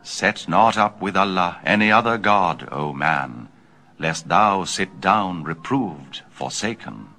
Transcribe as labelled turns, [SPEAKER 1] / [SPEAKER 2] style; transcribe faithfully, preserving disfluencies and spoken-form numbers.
[SPEAKER 1] Set not up with Allah any other God, O man, lest thou sit down reproved, forsaken.